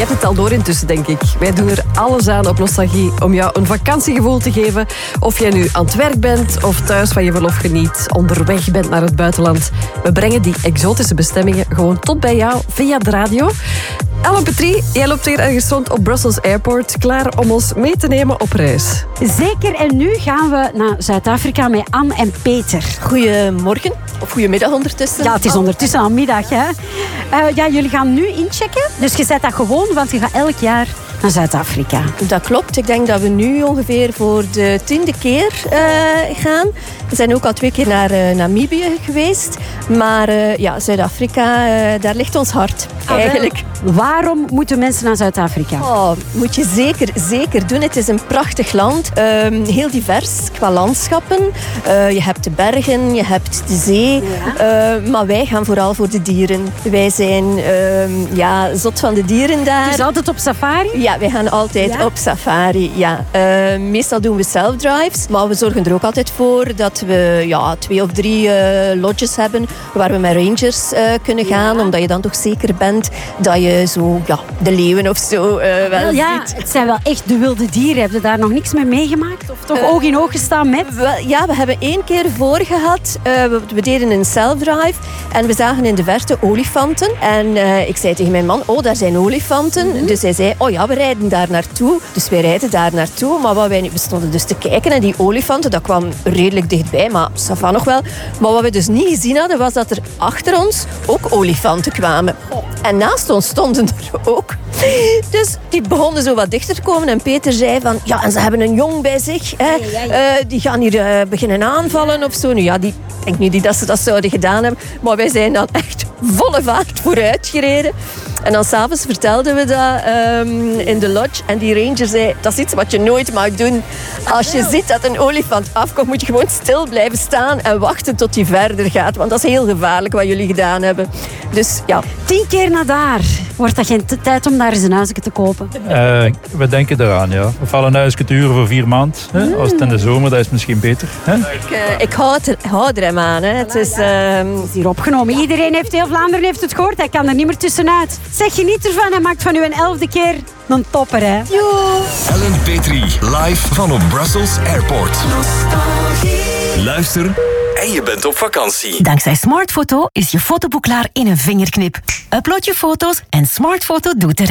hebt het al door intussen, denk ik. Wij doen er alles aan op Nostalgie om jou een vakantiegevoel te geven. Of jij nu aan het werk bent of thuis van je verlof geniet, onderweg bent naar het buitenland. We brengen die exotische bestemmingen gewoon tot bij jou via de radio. Ellen Petrie, jij loopt hier ergens rond op Brussels Airport, klaar om ons mee te nemen op reis. Zeker, en nu gaan we naar Zuid-Afrika met Anne en Peter. Goedemorgen, of goedemiddag ondertussen. Ja, het is ondertussen al middag, hè. Jullie gaan nu inchecken, dus je zet dat gewoon, want je gaat elk jaar naar Zuid-Afrika. Dat klopt. Ik denk dat we nu ongeveer voor de 10e keer gaan. We zijn ook al 2 keer naar Namibië geweest. Maar Zuid-Afrika, daar ligt ons hart eigenlijk. Waarom moeten mensen naar Zuid-Afrika? Moet je zeker doen. Het is een prachtig land. Heel divers qua landschappen. Je hebt de bergen, je hebt de zee. Ja. Maar wij gaan vooral voor de dieren. Wij zijn zot van de dieren daar. Dus altijd op safari? Ja, wij gaan altijd op safari. Ja. Meestal doen we self-drives. Maar we zorgen er ook altijd voor dat we 2 of 3 lodges hebben waar we met rangers kunnen gaan. Omdat je dan toch zeker bent dat je zo, de leeuwen of zo wel ziet. Het zijn wel echt de wilde dieren. Heb je daar nog niks mee meegemaakt? Of toch oog in oog gestaan met? We hebben 1 keer voor gehad. We deden een self-drive en we zagen in de verte olifanten. En ik zei tegen mijn man, daar zijn olifanten. Mm-hmm. Dus hij zei, we rijden daar naartoe. Dus wij rijden daar naartoe. Maar we stonden dus te kijken en die olifanten, dat kwam redelijk dichtbij, maar ça va nog wel. Maar wat we dus niet gezien hadden, was dat er achter ons ook olifanten kwamen. En naast ons stonden er ook. Dus die begonnen zo wat dichter te komen. En Peter zei van, en ze hebben een jong bij zich. Hè. Die gaan hier beginnen aanvallen of zo. Nu ik denk niet dat ze dat zouden gedaan hebben. Maar wij zijn dan echt volle vaart vooruit gereden. En dan s'avonds vertelden we dat in de lodge. En die ranger zei, dat is iets wat je nooit mag doen. Als je ziet dat een olifant afkomt, moet je gewoon stil blijven staan en wachten tot hij verder gaat. Want dat is heel gevaarlijk wat jullie gedaan hebben. Dus 10 keer naar daar. Wordt dat geen tijd om daar eens een huisje te kopen? We denken eraan, ja. We vallen een huisje te huren voor 4 maanden. Als het in de zomer, dat is misschien beter. Hè? Ik hou er hem aan. Hè. Het is hier opgenomen. Heel Vlaanderen heeft het gehoord. Hij kan er niet meer tussenuit. Zeg, geniet ervan. Hij maakt van u een 11e keer een topper, hè. Jo. Ellen Petrie, live van op Brussels Airport. Luister en je bent op vakantie. Dankzij Smartfoto is je fotoboek klaar in een vingerknip. Upload je foto's en Smartfoto doet de rest.